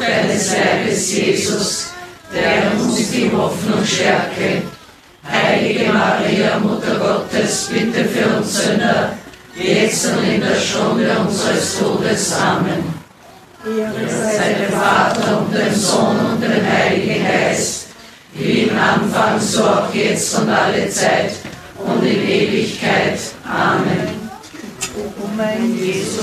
deines Leibes Jesus, der uns die Hoffnung stärke. Heilige Maria, Mutter Gottes, bitte für uns Sünder, jetzt und in der Stunde unseres Todes. Amen. Ehre sei dem Vater und dem Sohn und dem Heiligen Geist, wie im Anfang, so auch jetzt und alle Zeit und in Ewigkeit. Amen. O mein Jesus.